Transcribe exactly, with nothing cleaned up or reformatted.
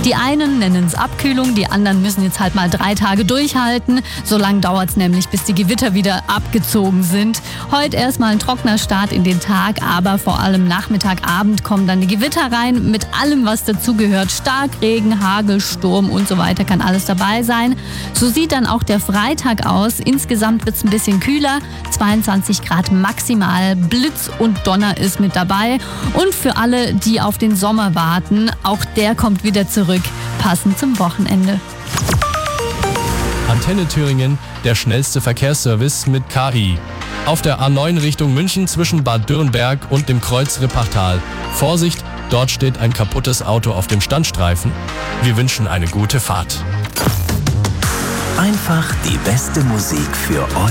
Die einen nennen es Abkühlung, die anderen müssen jetzt halt mal drei Tage durchhalten. So lange dauert es nämlich, bis die Gewitter wieder abgezogen sind. Heute erstmal ein trockener Start in den Tag, aber vor allem Nachmittag, Abend kommen dann die Gewitter rein mit allem, was dazugehört. Starkregen, Hagel, Sturm und so weiter, kann alles dabei sein. So sieht dann auch der Freitag aus. Insgesamt wird es ein bisschen kühler, zweiundzwanzig Grad maximal. Blitz und Donner ist mit dabei. Und für alle, die auf den Sommer warten, auch der kommt wieder zurück, passend zum Wochenende. Antenne Thüringen, der schnellste Verkehrsservice mit K I. Auf der A neun Richtung München zwischen Bad Dürrenberg und dem Kreuz Rippachtal. Vorsicht, dort steht ein kaputtes Auto auf dem Standstreifen. Wir wünschen eine gute Fahrt. Einfach die beste Musik für euch.